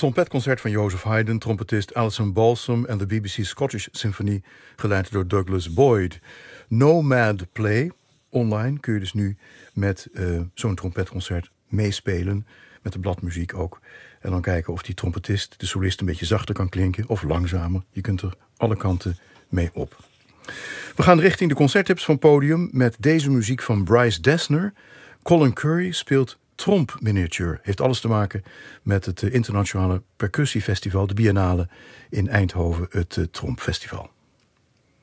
trompetconcert van Joseph Haydn, trompetist Alison Balsam en de BBC Scottish Symphony, geleid door Douglas Boyd. Nomad Play. Online kun je dus nu met zo'n trompetconcert meespelen, met de bladmuziek ook. En dan kijken of die trompetist, de solist, een beetje zachter kan klinken of langzamer. Je kunt er alle kanten mee op. We gaan richting de concerttips van Podium met deze muziek van Bryce Dessner. Colin Curry speelt Tromp Miniature. Heeft alles te maken met het internationale percussiefestival, de Biennale in Eindhoven, het Trompfestival.